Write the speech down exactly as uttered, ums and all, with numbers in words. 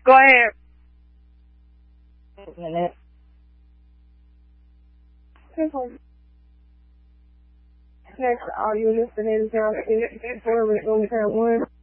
Go ahead. Next, all you listeners down for one.